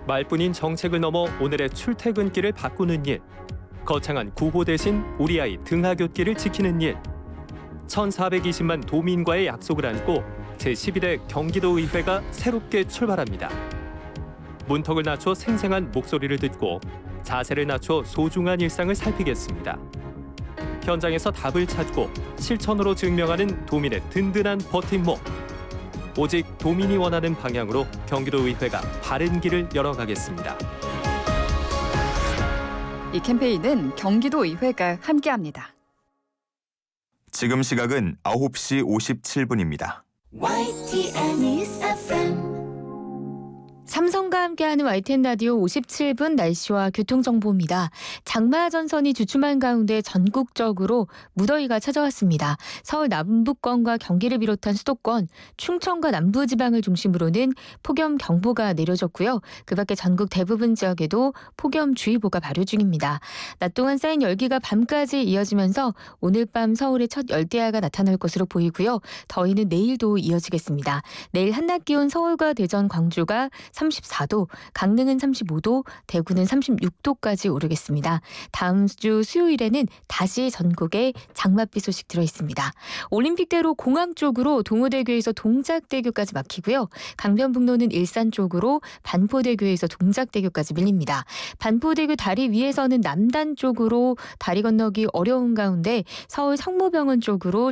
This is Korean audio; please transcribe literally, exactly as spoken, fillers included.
말뿐인 정책을 넘어 오늘의 출퇴근길을 바꾸는 일. 거창한 구호 대신 우리 아이 등하굣길을 지키는 일. 천사백이십만 도민과의 약속을 안고 제십일 대 경기도의회가 새롭게 출발합니다. 문턱을 낮춰 생생한 목소리를 듣고 자세를 낮춰 소중한 일상을 살피겠습니다. 현장에서 답을 찾고 실천으로 증명하는 도민의 든든한 버팀목. 오직 도민이 원하는 방향으로 경기도의회가 바른 길을 열어가겠습니다. 이 캠페인은 경기도의회가 함께합니다. 지금 시각은 아홉 시 오십칠 분입니다. 와이티엔 News 에프엠 삼성과 함께하는 와이티엔 라디오 오십칠 분 날씨와 교통정보입니다. 장마 전선이 주춤한 가운데 전국적으로 무더위가 찾아왔습니다. 서울 남부권과 경기를 비롯한 수도권, 충청과 남부지방을 중심으로는 폭염경보가 내려졌고요. 그 밖에 전국 대부분 지역에도 폭염주의보가 발효 중입니다. 낮 동안 쌓인 열기가 밤까지 이어지면서 오늘 밤 서울에 첫 열대야가 나타날 것으로 보이고요. 더위는 내일도 이어지겠습니다. 내일 한낮 기온 서울과 대전, 광주가 삼십사 도, 강릉은 삼십오 도, 대구는 삼십육 도까지 오르겠습니다. 다음 주 수요일에는 다시 전국에 장맛비 소식 들어있습니다. 올림픽대로 공항 쪽으로 동호대교에서 동작대교까지 막히고요. 강변북로는 일산 쪽으로 반포대교에서 동작대교까지 밀립니다. 반포대교 다리 위에서는 남단 쪽으로 다리 건너기 어려운 가운데 서울 성모병원 쪽으로